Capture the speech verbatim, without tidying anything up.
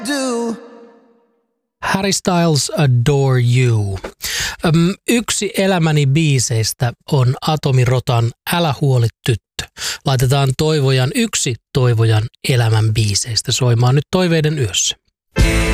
do. Harry Styles, Adore You. Öm, yksi elämäni biiseistä on Atomi Rotan Älä huoli tyttö. Laitetaan Toivojan yksi Toivojan elämän biiseistä soimaan nyt Toiveiden yössä.